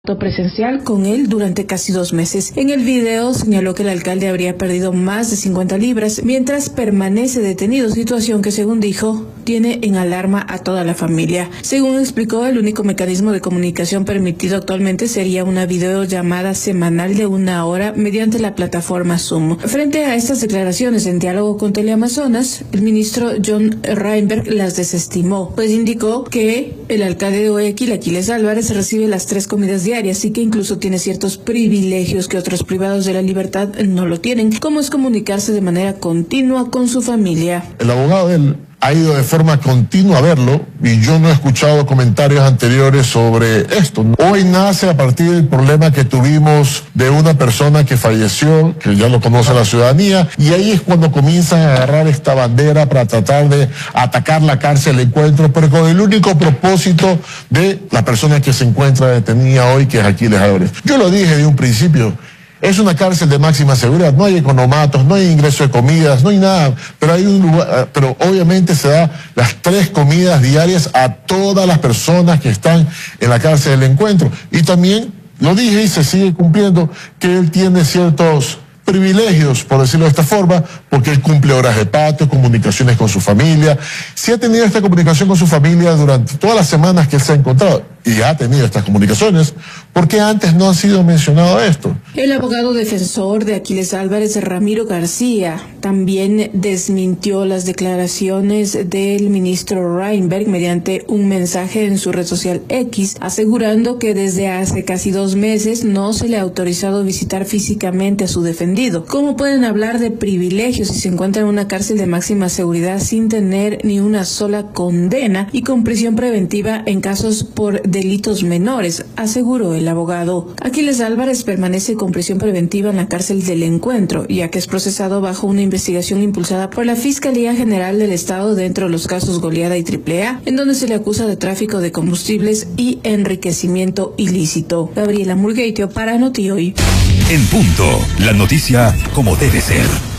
Presencial con él durante casi 2 meses. En el video señaló que el alcalde habría perdido más de 50 libras mientras permanece detenido, situación que, según dijo, tiene en alarma a toda la familia. Según explicó, el único mecanismo de comunicación permitido actualmente sería una videollamada semanal de 1 hora mediante la plataforma Zoom. Frente a estas declaraciones en diálogo con Teleamazonas, el ministro John Reinberg las desestimó, pues indicó que el alcalde de Guayaquil, Aquiles Álvarez, recibe las 3 comidas diarias, así que incluso tiene ciertos privilegios que otros privados de la libertad no lo tienen, como es comunicarse de manera continua con su familia. El abogado de él ha ido de forma continua a verlo y yo no he escuchado comentarios anteriores sobre esto. Hoy nace a partir del problema que tuvimos de una persona que falleció, que ya lo conoce la ciudadanía, y ahí es cuando comienzan a agarrar esta bandera para tratar de atacar la cárcel de Encuentro, pero con el único propósito de la persona que se encuentra detenida hoy, que es Aquiles Álvarez. Yo lo dije de un principio. Es una cárcel de máxima seguridad, no hay economatos, no hay ingreso de comidas, no hay nada, pero hay un lugar, pero obviamente se da las 3 comidas diarias a todas las personas que están en la cárcel del Encuentro. Y también lo dije y se sigue cumpliendo que él tiene ciertos privilegios, por decirlo de esta forma, porque él cumple horas de patio, comunicaciones con su familia. Si ha tenido esta comunicación con su familia durante todas las semanas que él se ha encontrado, y ha tenido estas comunicaciones, ¿por qué antes no ha sido mencionado esto? El abogado defensor de Aquiles Álvarez, Ramiro García, también desmintió las declaraciones del ministro Reinberg mediante un mensaje en su red social X, asegurando que desde hace casi 2 meses no se le ha autorizado visitar físicamente a su defendido. ¿Cómo pueden hablar de privilegios si se encuentra en una cárcel de máxima seguridad sin tener ni una sola condena y con prisión preventiva en casos por delitos menores?, aseguró el abogado. Aquiles Álvarez permanece con prisión preventiva en la cárcel del Encuentro, ya que es procesado bajo una investigación impulsada por la Fiscalía General del Estado dentro de los casos Goliada y AAA, en donde se le acusa de tráfico de combustibles y enriquecimiento ilícito. Gabriela Murgueitio para Noti Hoy. En punto, la noticia como debe ser.